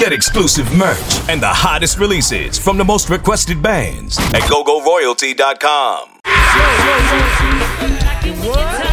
Get exclusive merch and the hottest releases from the most requested bands at GoGoRoyalty.com. What?